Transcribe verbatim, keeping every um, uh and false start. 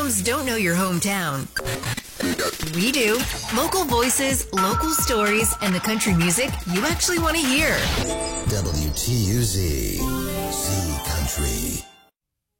phones don't know your hometown. We do. Local voices, local stories, and the country music you actually want to hear. W T U Z, Z Country.